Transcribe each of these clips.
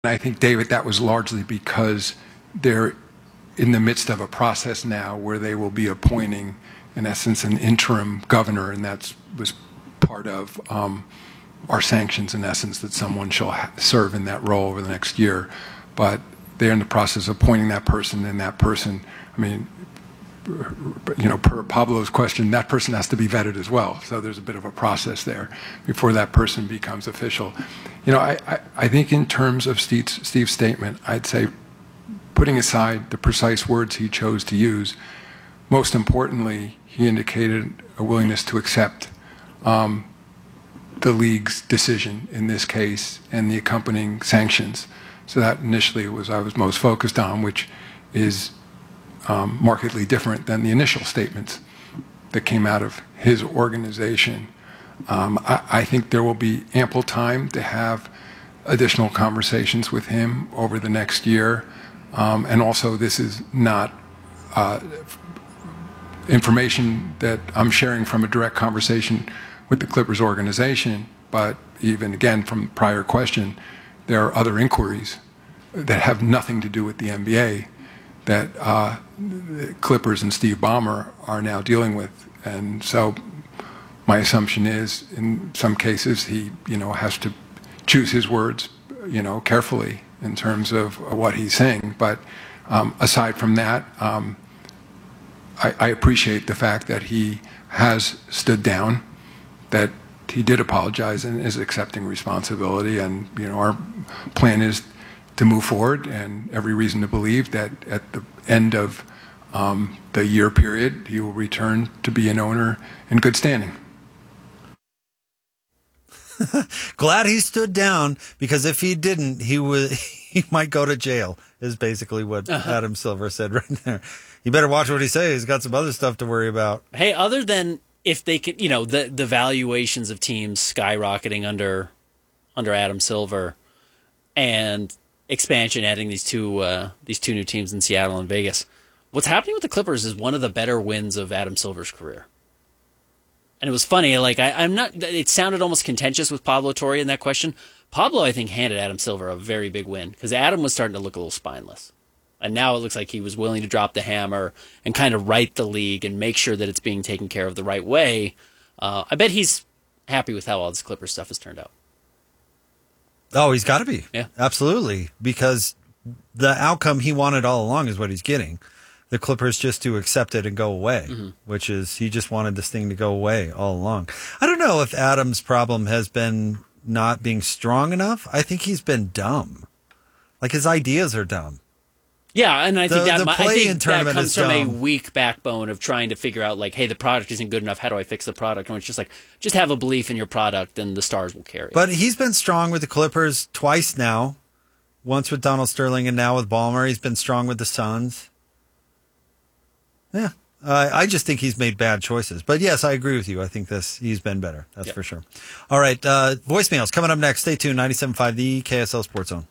I think, David, that was largely because they're in the midst of a process now where they will be appointing, in essence, an interim governor, and that was part of our sanctions, in essence, that someone shall serve in that role over the next year. But they're in the process of appointing that person, and that person, I mean, per Pablo's question, that person has to be vetted as well. So there's a bit of a process there before that person becomes official. I think in terms of Steve's statement, I'd say, putting aside the precise words he chose to use, most importantly, he indicated a willingness to accept the league's decision in this case and the accompanying sanctions. So that initially was I was most focused on, which is markedly different than the initial statements that came out of his organization. I think there will be ample time to have additional conversations with him over the next year. And also, this is not information that I'm sharing from a direct conversation with the Clippers organization, but even again from prior question, there are other inquiries that have nothing to do with the NBA that the Clippers and Steve Ballmer are now dealing with. And so my assumption is in some cases he has to choose his words carefully in terms of what he's saying. But aside from that, I appreciate the fact that he has stood down, that he did apologize and is accepting responsibility. And our plan is to move forward, and every reason to believe that at the end of the year period, he will return to be an owner in good standing. Glad he stood down, because if he didn't, he might go to jail, is basically what Adam Silver said right there. You better watch what he says. He's got some other stuff to worry about. Hey, other than if they could, the valuations of teams skyrocketing under Adam Silver and expansion, adding these two new teams in Seattle and Vegas, what's happening with the Clippers is one of the better wins of Adam Silver's career. And it was funny, I'm not. It sounded almost contentious with Pablo Torre in that question. Pablo, I think, handed Adam Silver a very big win because Adam was starting to look a little spineless. And now it looks like he was willing to drop the hammer and kind of right the league and make sure that it's being taken care of the right way. I bet he's happy with how all this Clippers stuff has turned out. Oh, he's got to be. Yeah. Absolutely. Because the outcome he wanted all along is what he's getting. The Clippers just to accept it and go away, which is he just wanted this thing to go away all along. I don't know if Adam's problem has been not being strong enough. I think he's been dumb. Like, his ideas are dumb. Yeah, and I think that comes from dumb. a weak backbone of trying to figure out, hey, the product isn't good enough. How do I fix the product? And it's just just have a belief in your product, and the stars will carry it. But he's been strong with the Clippers twice now. Once with Donald Sterling and now with Ballmer. He's been strong with the Suns. Yeah. I just think he's made bad choices. But yes, I agree with you. I think he's been better. That's for sure. All right. Voicemails coming up next. Stay tuned. 97.5, the KSL Sports Zone.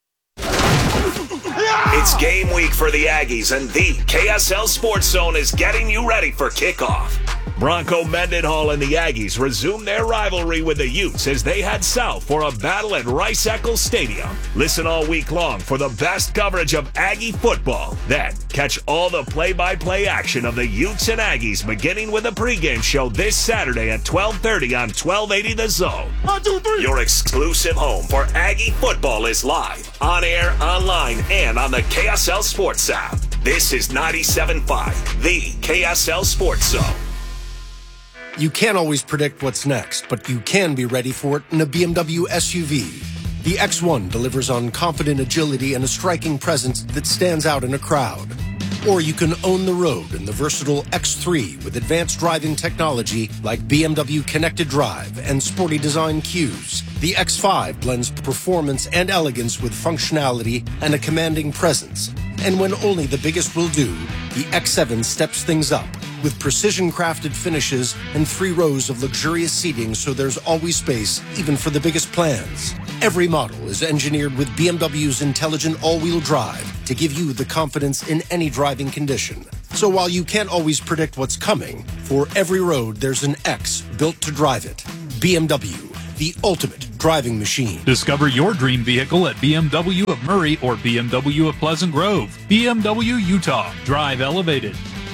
It's game week for the Aggies, and the KSL Sports Zone is getting you ready for kickoff. Bronco Mendenhall and the Aggies resume their rivalry with the Utes as they head south for a battle at Rice-Eccles Stadium. Listen all week long for the best coverage of Aggie football. Then catch all the play-by-play action of the Utes and Aggies beginning with a pregame show this Saturday at 12:30 on 1280 The Zone. 1, 2, 3. Your exclusive home for Aggie football is live, on air, online, and on the KSL Sports app. This is 97.5, the KSL Sports Zone. You can't always predict what's next, but you can be ready for it in a BMW SUV. The X1 delivers on confident agility and a striking presence that stands out in a crowd. Or you can own the road in the versatile X3 with advanced driving technology like BMW Connected Drive and sporty design cues. The X5 blends performance and elegance with functionality and a commanding presence. And when only the biggest will do, the X7 steps things up with precision-crafted finishes and 3 rows of luxurious seating so there's always space, even for the biggest plans. Every model is engineered with BMW's intelligent all-wheel drive to give you the confidence in any driving condition. So while you can't always predict what's coming, for every road there's an X built to drive it. BMW, the ultimate driving machine. Discover your dream vehicle at BMW of Murray or BMW of Pleasant Grove. BMW Utah. Drive elevated.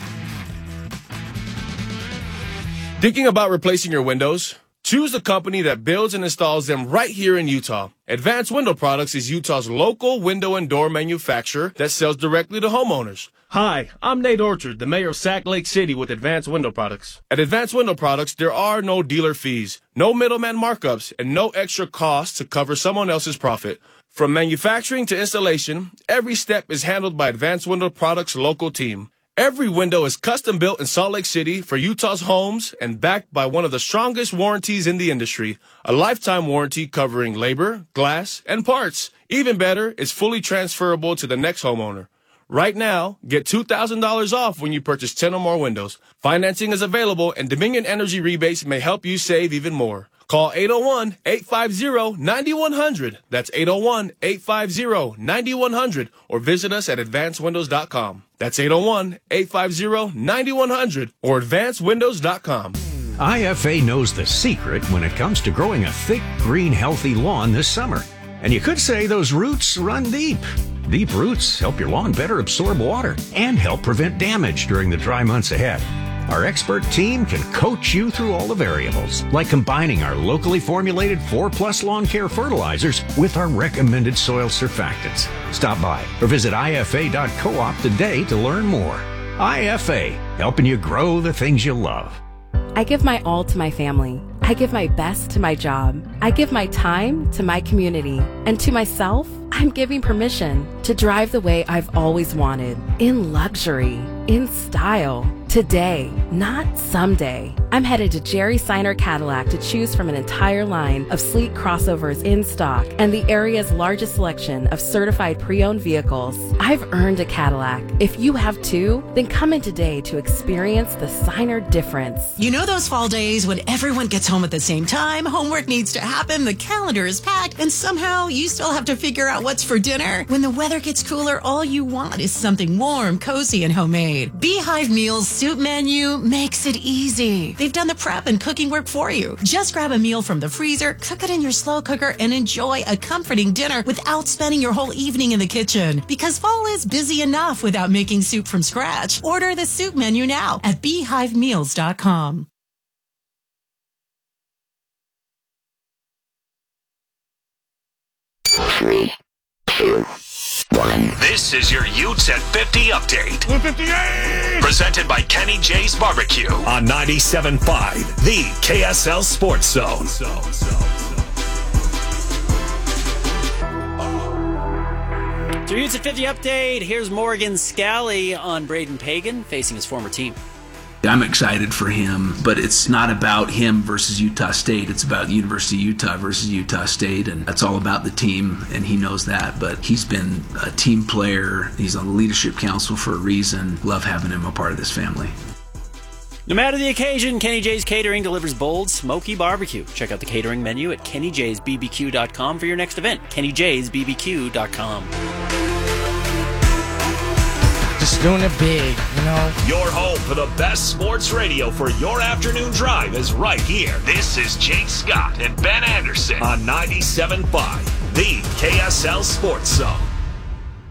Thinking about replacing your windows? Choose the company that builds and installs them right here in Utah. Advanced Window Products is Utah's local window and door manufacturer that sells directly to homeowners. Hi, I'm Nate Orchard, the mayor of Sac Lake City with Advanced Window Products. At Advanced Window Products, there are no dealer fees, no middleman markups, and no extra costs to cover someone else's profit. From manufacturing to installation, every step is handled by Advanced Window Products' local team. Every window is custom built in Salt Lake City for Utah's homes and backed by one of the strongest warranties in the industry, a lifetime warranty covering labor, glass, and parts. Even better, it's fully transferable to the next homeowner. Right now, get $2,000 off when you purchase 10 or more windows. Financing is available and Dominion Energy rebates may help you save even more. Call 801-850-9100. That's 801-850-9100 or visit us at advancedwindows.com. That's 801-850-9100 or advancedwindows.com. IFA knows the secret when it comes to growing a thick, green, healthy lawn this summer. And you could say those roots run deep. Deep roots help your lawn better absorb water and help prevent damage during the dry months ahead. Our expert team can coach you through all the variables, like combining our locally formulated 4+ lawn care fertilizers with our recommended soil surfactants. Stop by or visit ifa.coop today to learn more. IFA, helping you grow the things you love. I give my all to my family. I give my best to my job. I give my time to my community. And to myself, I'm giving permission to drive the way I've always wanted, in luxury, in style. Today, not someday. I'm headed to Jerry Seiner Cadillac to choose from an entire line of sleek crossovers in stock and the area's largest selection of certified pre-owned vehicles. I've earned a Cadillac. If you have too, then come in today to experience the Seiner difference. You know those fall days when everyone gets home at the same time, homework needs to happen, the calendar is packed, and somehow you still have to figure out what's for dinner? When the weather gets cooler, all you want is something warm, cozy, and homemade. Beehive Meals Soup Menu makes it easy. They've done the prep and cooking work for you. Just grab a meal from the freezer, cook it in your slow cooker, and enjoy a comforting dinner without spending your whole evening in the kitchen. Because fall is busy enough without making soup from scratch. Order the soup menu now at beehivemeals.com. This is your Utes at 50 update. 158! Presented by Kenny J's Barbecue on 97.5, the KSL Sports Zone. To your Utes at 50 update, here's Morgan Scally on Braden Pagan facing his former team. I'm excited for him, but it's not about him versus Utah State. It's about University of Utah versus Utah State, and that's all about the team, and he knows that. But he's been a team player. He's on the leadership council for a reason. Love having him a part of this family. No matter the occasion, Kenny J's Catering delivers bold, smoky barbecue. Check out the catering menu at kennyjsbbq.com for your next event. kennyjsbbq.com. Just doing it big, you know. Your home for the best sports radio for your afternoon drive is right here. This is Jake Scott and Ben Anderson on 97.5, the KSL Sports Zone.